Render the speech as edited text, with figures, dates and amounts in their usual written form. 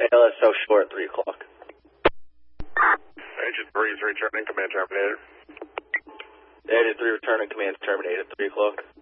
ALS South Shore at 3 o'clock. Engine 3 is returning, command terminated. Engine 3 returning, command terminated at 3 o'clock.